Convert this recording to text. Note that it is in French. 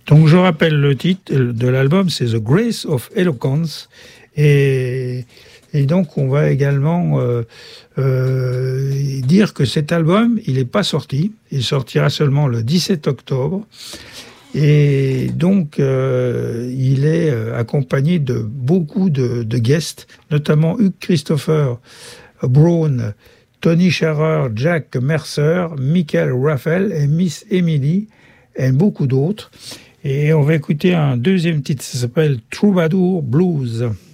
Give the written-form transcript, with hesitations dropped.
Donc je rappelle le titre de l'album, c'est The Grace of Eloquence. Et donc on va également dire que cet album, il n'est pas sorti. Il sortira seulement le 17 octobre. Et donc il est accompagné de beaucoup de guests, notamment Hugh Christopher, Brown, Tony Sharer, Jack Mercer, Michael Raphael et Miss Emily et beaucoup d'autres. Et on va écouter un deuxième titre, ça s'appelle Troubadour Blues.